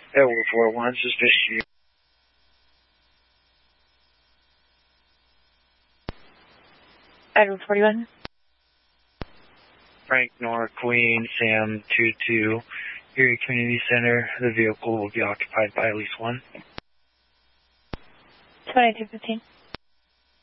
Edward 41, suspicious. Edward 41. Frank Nor, Queen, Sam 22, Erie Community Center. The vehicle will be occupied by at least one. 2215.